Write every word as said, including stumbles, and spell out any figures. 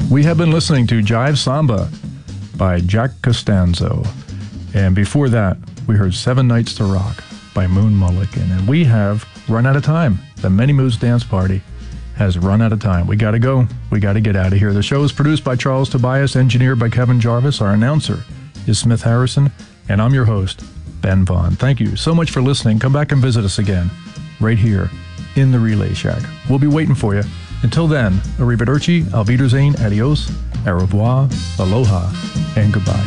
We have been listening to Jive Samba by Jack Costanzo. And before that, we heard Seven Nights to Rock by Moon Mulligan. And we have run out of time. The Many Moves Dance Party has run out of time. We got to go. We got to get out of here. The show is produced by Charles Tobias, engineered by Kevin Jarvis. Our announcer is Smith Harrison, and I'm your host, Ben Vaughn. Thank you so much for listening. Come back and visit us again right here in the Relay Shack. We'll be waiting for you. Until then, arrivederci, auf Wiedersehen, adios, au revoir, aloha, and goodbye.